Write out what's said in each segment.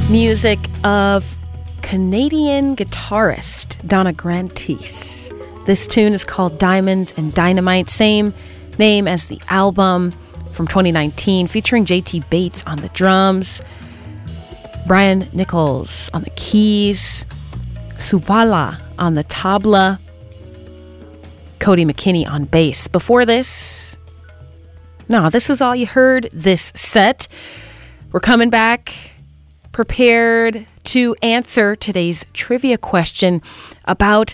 Music of Canadian guitarist Donna Grantis. This tune is called Diamonds and Dynamite, same name as the album from 2019, featuring JT Bates on the drums, Brian Nichols on the keys, Suvala on the tabla, Cody McKinney on bass. Before this, this was all you heard this set. We're coming back prepared to answer today's trivia question about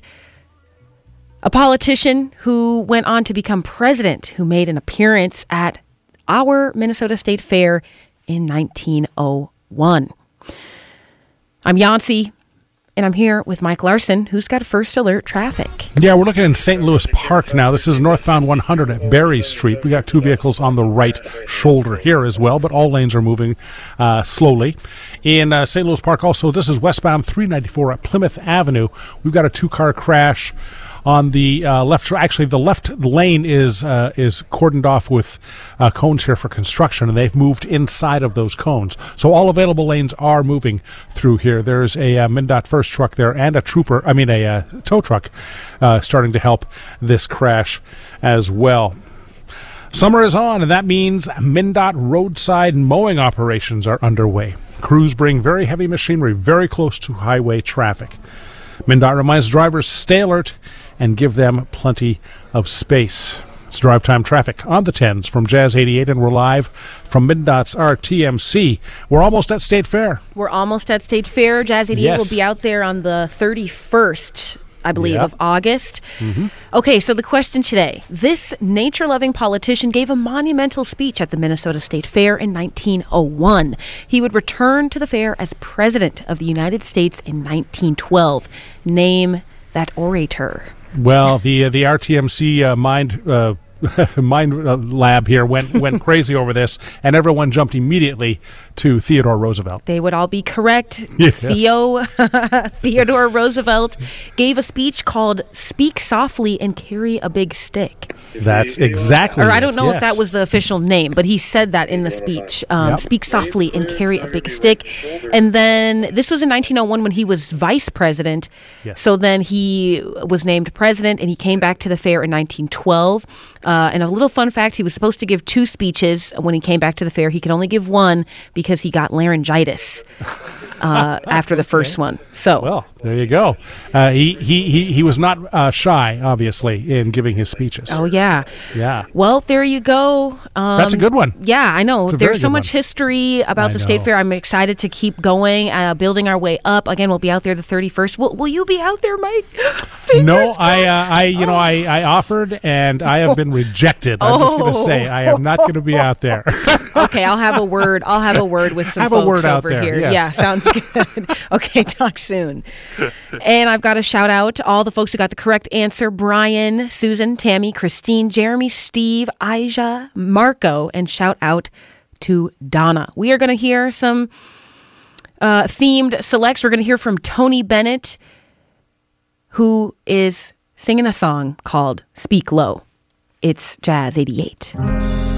a politician who went on to become president, who made an appearance at our Minnesota State Fair in 1901. I'm Yancey, and I'm here with Mike Larson, who's got First Alert traffic. Yeah, we're looking in St. Louis Park now. This is northbound 100 at Berry Street. We got two vehicles on the right shoulder here as well, but all lanes are moving slowly. In St. Louis Park also, this is westbound 394 at Plymouth Avenue. We've got a two-car crash on the left. Actually, the left lane is cordoned off with cones here for construction, and they've moved inside of those cones. So all available lanes are moving through here. There's a MnDOT first truck there and a tow truck starting to help this crash as well. Summer is on, and that means MnDOT roadside mowing operations are underway. Crews bring very heavy machinery very close to highway traffic. MnDOT reminds drivers to stay alert and give them plenty of space. It's drive time traffic on the 10s from Jazz 88, and we're live from MnDOT's RTMC. We're almost at State Fair. Jazz 88 will be out there on the 31st, I believe, of August. Mm-hmm. Okay, so the question today. This nature-loving politician gave a monumental speech at the Minnesota State Fair in 1901. He would return to the fair as President of the United States in 1912. Name that orator. Well, the RTMC mind lab here went crazy over this, and everyone jumped immediately to Theodore Roosevelt. They would all be correct. Yes. Theodore Roosevelt gave a speech called "Speak Softly and Carry a Big Stick." That's exactly. Or I don't know if that was the official name, but he said that in the speech. Speak softly and carry a big stick. And then this was in 1901 when he was vice president. Yes. So then he was named president, and he came back to the fair in 1912. And a little fun fact, he was supposed to give two speeches when he came back to the fair. He could only give one because he got laryngitis after the first one. So, well, there you go. He was not shy, obviously, in giving his speeches. Oh, yeah. Yeah. Well, there you go. That's a good one. Yeah, I know. There's so much history about the State Fair. I'm excited to keep going, building our way up. Again, we'll be out there the 31st. Will you be out there, Mike? No, I offered, and I have been rejected. I'm just going to say I am not going to be out there. Okay, I'll have a word with some folks over here. Yes. Yeah, sounds good. Okay, talk soon. And I've got to shout out all the folks who got the correct answer: Brian, Susan, Tammy, Christine, Jeremy, Steve, Aisha, Marco, and shout out to Donna. We are going to hear some themed selects. We're going to hear from Tony Bennett, who is singing a song called Speak Low. It's Jazz 88.